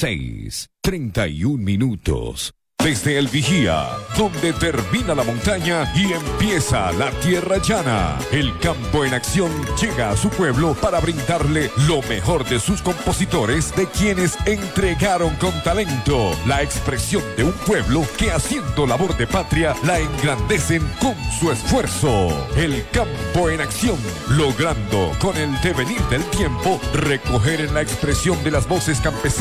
6:31. Desde El Vigía, donde termina la montaña y empieza la tierra llana, el campo en acción llega a su pueblo para brindarle lo mejor de sus compositores, de quienes entregaron con talento la expresión de un pueblo que, haciendo labor de patria, la engrandecen con su esfuerzo. El campo en acción, logrando con el devenir del tiempo recoger en la expresión de las voces campesinas